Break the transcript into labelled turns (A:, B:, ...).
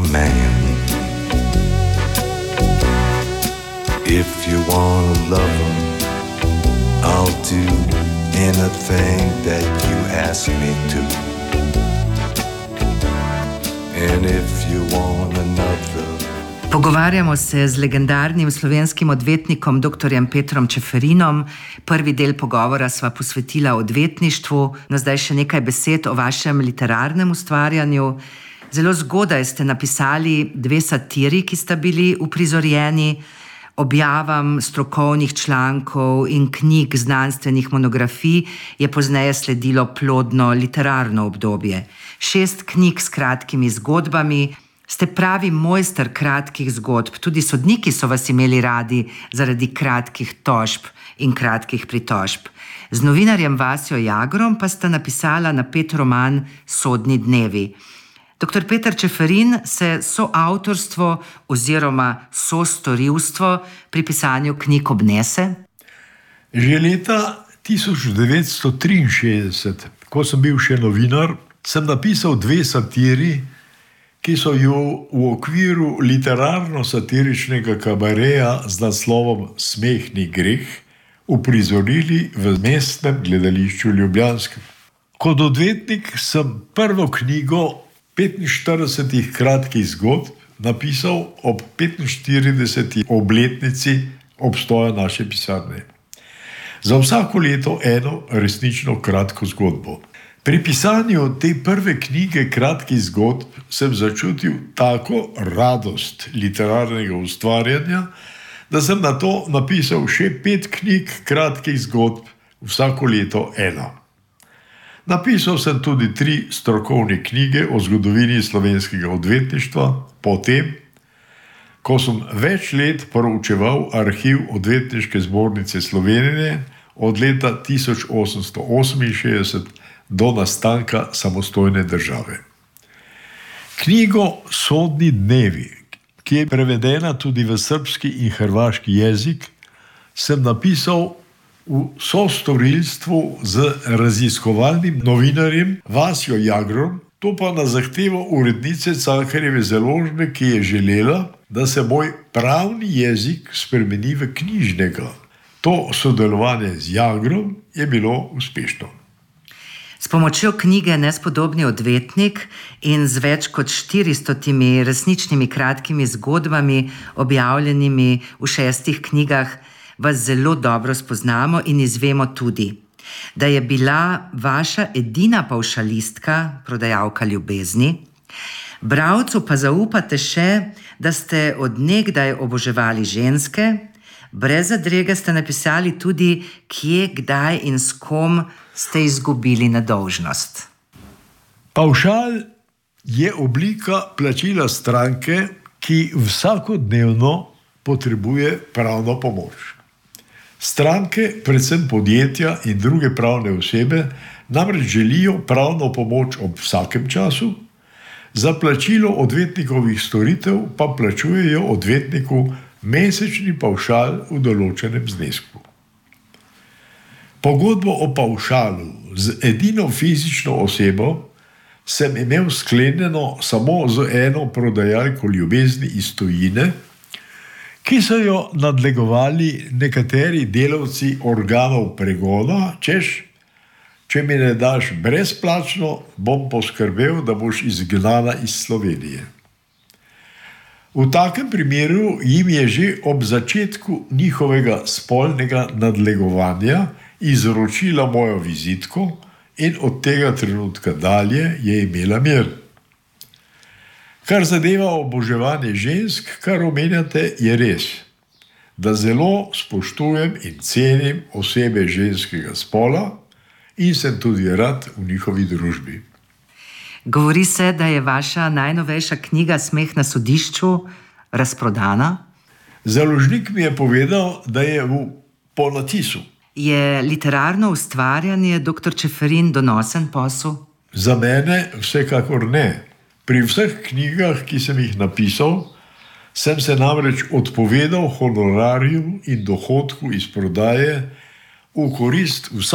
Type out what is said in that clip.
A: man. If you want a lover, I'll do anything that you ask me to. And if you want another.
B: Pogovarjamo se z legendarnim slovenskim odvetnikom dr. Petrom Čeferinom. Prvi del pogovora sva posvetila odvetništvu, no zdaj še nekaj besed o vašem literarnem ustvarjanju. Zelo zgodaj ste napisali 2 satiri, ki sta bili uprizorjeni. Objavam strokovnih člankov in knjig znanstvenih monografij je pozneje sledilo plodno literarno obdobje. 6 knjig s kratkimi zgodbami. Ste pravi mojster kratkih zgodb, tudi sodniki so vas imeli radi zaradi kratkih tožb in kratkih pritožb. Z novinarjem Vasjo Jagrom pa sta napisala napet roman Sodni dnevi. Dr. Peter Čeferin se soavtorstvo oziroma sostorilstvo pri pisanju knjig obnese?
C: Že leta 1963, ko sem bil še novinar, sem napisal 2 satiri, ki so jo v okviru literarno-satiričnega kabareja z naslovom Smehni greh uprizorili v Mestnem gledališču ljubljanskem. Kot odvetnik sem prvo knjigo 45 kratkih zgodb napisal ob 45. obletnici obstoja naše pisarne. Za vsako leto eno resnično kratko zgodbo. Pri pisanju te prve knjige kratkih zgodb sem začutil tako radost literarnega ustvarjanja, da sem na to napisal še 5 knjig kratkih zgodb, vsako leto ena. Napisal sem tudi 3 strokovne knjige o zgodovini slovenskega odvetništva, potem, ko sem več let proučeval arhiv Odvetniške zbornice Slovenije od leta 1868 do nastanka samostojne države. Knjigo Sodni dnevi, ki je prevedena tudi v srbski in hrvaški jezik, sem napisal v sostorilstvu z raziskovalnim novinarjem Vasjo Jagrom, to pa na zahtevo urednice Cankarjeve založbe, ki je želela, da se moj pravni jezik spremeni v knjižnega. To sodelovanje z Jagrom je bilo uspešno.
B: S pomočjo knjige Nespodobni odvetnik in z več kot 400 resničnimi kratkimi zgodbami, objavljenimi v 6 knjigah, vas zelo dobro spoznamo in izvemo tudi, da je bila vaša edina pavšalistka, prodajalka ljubezni. Bralcu pa zaupate še, da ste od nekdaj oboževali ženske. Brez zadrege ste napisali tudi, kje, kdaj in s kom ste izgubili nedolžnost.
C: Pavšal je oblika plačila stranke, ki vsakodnevno potrebuje pravno pomoč. Stranke, predvsem podjetja in druge pravne osebe, namreč želijo pravno pomoč ob vsakem času, za plačilo odvetnikovih storitev pa plačujejo odvetniku mesečni pavšal v določenem znesku. Pogodbo o pavšalu z edino fizično osebo sem imel sklenjeno samo z eno prodajalko ljubezni iz tujine, ki so jo nadlegovali nekateri delavci organov pregona, češ, če mi ne daš brezplačno, bom poskrbel, da boš izgnana iz Slovenije. V takem primeru jim je že ob začetku njihovega spolnega nadlegovanja izročila mojo vizitko in od tega trenutka dalje je imela mir. Kar zadeva oboževanje žensk, kar omenjate, je res, da zelo spoštujem in cenim osebe ženskega spola in sem tudi rad v njihovi družbi.
B: Govori se, da je vaša najnovejša knjiga Smeh na sodišču razprodana.
C: Založnik mi je povedal, da je v ponatisu.
B: Je literarno ustvarjanje, dr. Čeferin, donosen posel?
C: Za mene vsekakor ne. Pri vseh knjigah, ki sem jih napisal, sem se namreč odpovedal honorarju in dohodku iz prodaje v korist